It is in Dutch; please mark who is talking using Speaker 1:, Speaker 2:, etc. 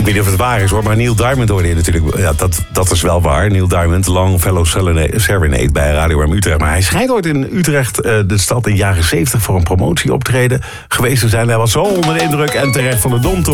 Speaker 1: weet niet of het waar is hoor, maar Neil Diamond hoorde je natuurlijk. Ja, dat is wel waar. Neil Diamond, Longfellow Serenade bij Radio M Utrecht. Maar hij schijnt ooit in Utrecht, de stad in de jaren 70... voor een promotieoptreden geweest te zijn. Hij was zo onder de indruk en terecht van de Domtour.